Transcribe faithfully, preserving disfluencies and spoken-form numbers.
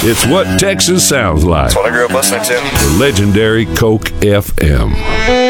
It's what Texas sounds like. That's what I grew up listening to. The legendary Coke F M.